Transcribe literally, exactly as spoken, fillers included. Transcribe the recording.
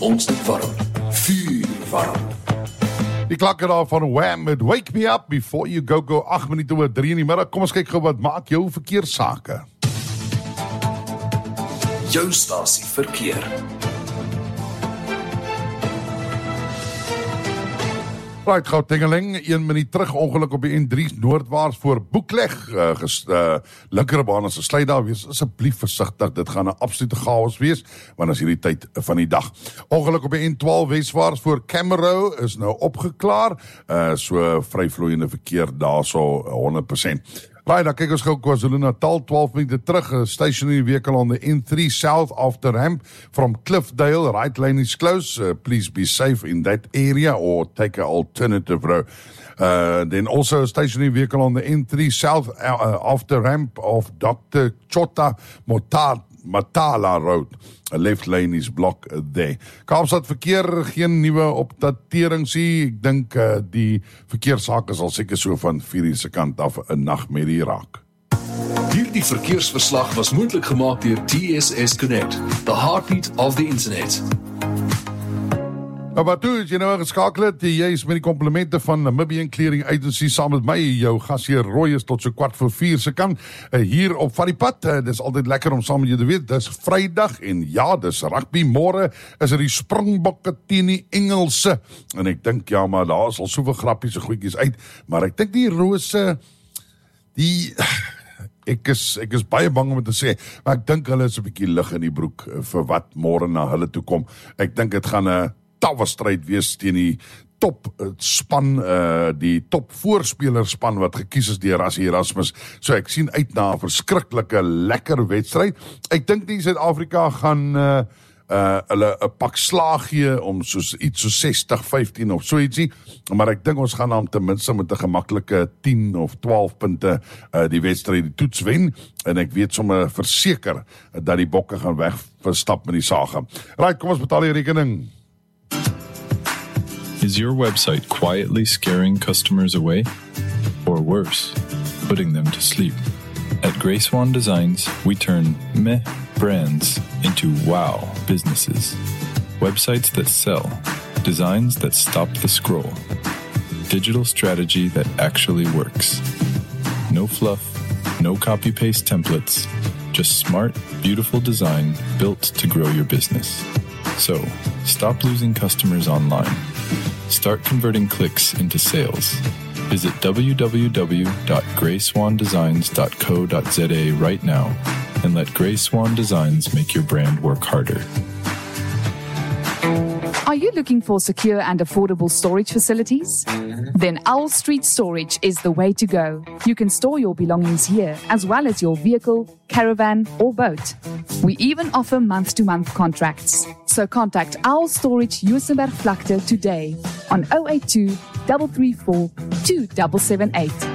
ons dit warm. Vuur warm. Die klakke daar van Wham met Wake Me Up Before You Go Go, agt minute oor drie in die middag. Kom ons kyk gou wat maak jou verkeerssake. Jou stasie verkeer. Right, Gautengeling, een minuut terug, ongeluk op die N drie noordwaarts voor Boekleg. Uh, ges, uh, linkerbaan is gesluit daar, wees asseblief versigtig, dit gaan 'n absolute chaos wees, want as hierdie tyd van die dag. Ongeluk op die N twaalf westwaarts voor Camero is nou opgeklaar, uh, so vryvloeiende verkeer daar so honderd persent. Right, dan kyk ons gou KwaZulu-Natal, twaalf minute terug, a stationary vehicle on the N three south after ramp from Cliffdale, right lane is closed, uh, please be safe in that area or take an alternative road. Uh, then also a stationary vehicle on the N three south uh, after ramp of Doctor Chota Mota Matala Road. A left lane is blocked there. Kaapstad verkeer, geen nuwe opdaterings nie. Ek dink uh, die verkeerssake sal seker so van vier uur se kant af 'n nagmerrie raak. Hierdie verkeersverslag was moontlik gemaak deur T S S Connect, the heartbeat of the internet. Nou wat toe, as jy nou geskakel het, jy is met die komplimente van Namibian Clearing Agency saam met my, jou gasheer Roy is tot so kwart voor vier se kant, uh, hier op van die pad. Uh, dis altyd lekker om saam met jou te weet, dis Vrydag en ja, dis rugby. Môre is er die Springbokke teen die Engelse, en ek dink ja, maar daar is al soveel grappies en goedjies uit, maar ek dink die Rose, die... Ek is, ek is baie bang om het te sê, maar ek dink hulle is 'n bietjie lig in die broek vir wat môre na hulle toe kom. Ek dink dit gaan 'n tawwe stryd wees teen die top span, uh, die top voorspelerspan wat gekies is deur Rassie Erasmus. So ek sien uit na 'n verskriklike lekker wedstryd. Ek dink nie Suid-Afrika gaan uh, uh, hulle 'n pak slaag gee om soos iets so sestig vyftien of so ietsie, maar ek dink ons gaan dan ten minste met 'n gemaklike tien of twaalf punte uh, die wedstryd die toets wen, en ek weet sommer verseker dat die bokke gaan weg verstap met die sage. Right, kom ons betaal die rekening. Is your website quietly scaring customers away? Or worse, putting them to sleep? At Grey Swan Designs, we turn meh brands into wow businesses. Websites that sell, designs that stop the scroll, digital strategy that actually works. No fluff, no copy-paste templates, just smart, beautiful design built to grow your business. So, stop losing customers online. Start converting clicks into sales. Visit w w w dot grey swan designs dot co dot z a right now and let Grey Swan Designs make your brand work harder. Are you looking for secure and affordable storage facilities? Then Owl Street Storage is the way to go. You can store your belongings here, as well as your vehicle, caravan, or boat. We even offer month-to-month contracts. So contact Owl Storage Juisenberg Vlakte today on zero eight two, three three four, two seven seven eight.